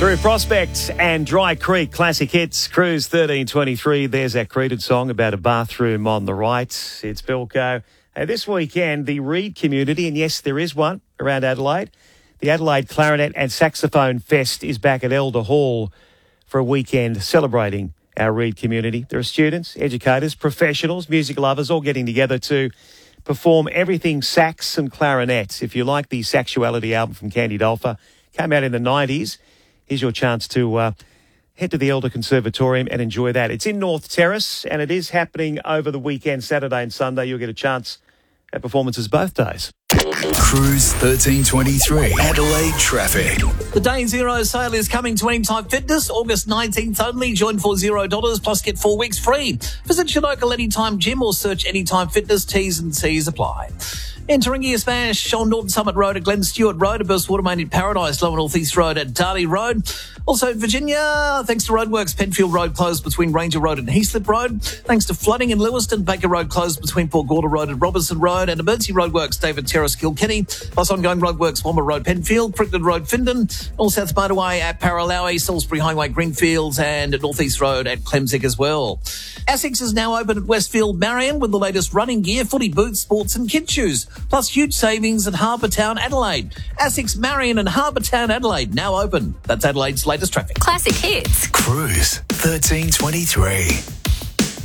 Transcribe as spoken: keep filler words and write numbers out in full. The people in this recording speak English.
Through Prospect and Dry Creek, classic hits, Cruise thirteen twenty-three. There's that created song about a bathroom on the right. It's Bilko. Hey, this weekend, the Reed community, and yes, there is one around Adelaide. The Adelaide Clarinet and Saxophone Fest is back at Elder Hall for a weekend celebrating our Reed community. There are students, educators, professionals, music lovers all getting together to perform everything sax and clarinet. If you like the Saxuality album from Candy Dolfer, came out in the nineties. Here's your chance to uh, head to the Elder Conservatorium and enjoy that. It's in North Terrace, and it is happening over the weekend, Saturday and Sunday. You'll get a chance at performances both days. Cruise thirteen twenty-three, Adelaide traffic. The Day Zero sale is coming to Anytime Fitness, August nineteenth only. Join for zero dollars plus get four weeks free. Visit your local Anytime Gym or search Anytime Fitness. T's and C's apply. Entering Gear Smash on Northern Summit Road at Glen Stewart Road, at Burst Water Main in Paradise, Lower North East Road at Darley Road. Also, Virginia, thanks to roadworks, Penfield Road closed between Ranger Road and Heaslip Road. Thanks to flooding in Lewiston, Baker Road closed between Port Gorda Road and Robertson Road. And emergency roadworks, David Terrace, Kilkenny. Plus ongoing roadworks, Womber Road, Penfield, Crickland Road, Findon. North South Motorway at Paralowie, Salisbury Highway, Greenfields, and North East Road at Clemzig as well. Asics is now open at Westfield Marion with the latest running gear, footy boots, sports and kid shoes. Plus huge savings at Harbour Town, Adelaide. Asics Marion and Harbour Town, Adelaide, now open. That's Adelaide's latest traffic. Classic hits. Cruise thirteen twenty-three.